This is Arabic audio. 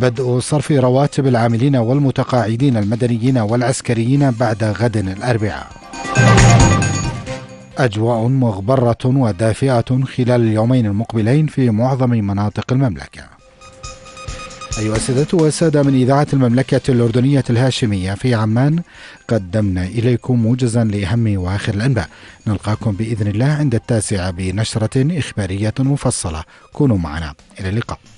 بدء صرف رواتب العاملين والمتقاعدين المدنيين والعسكريين بعد غد الأربعاء. أجواء مغبرة ودافئة خلال اليومين المقبلين في معظم مناطق المملكة. أيها السادة والسادة، من إذاعة المملكة الأردنية الهاشمية في عمان قدمنا إليكم موجزا لأهم وآخر الأنباء. نلقاكم بإذن الله عند 9 بنشرة إخبارية مفصلة. كونوا معنا، إلى اللقاء.